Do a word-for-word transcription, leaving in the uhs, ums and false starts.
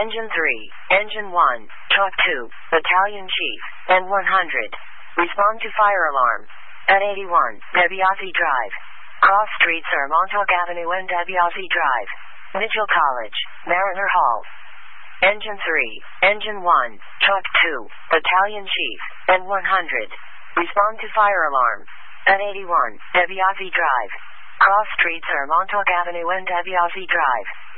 Engine three, Engine one, Truck two, Battalion Chief, N one hundred. Respond to fire alarm. N eighty-one, DeBiase Drive. Cross Street Sir Montauk Avenue and DeBiase Drive. Mitchell College, Mariner Hall. Engine three, Engine one, Truck two, Battalion Chief, N one hundred. Respond to fire alarm. N eighty-one, DeBiase Drive. Cross Street Sir Montauk Avenue and DeBiase Drive.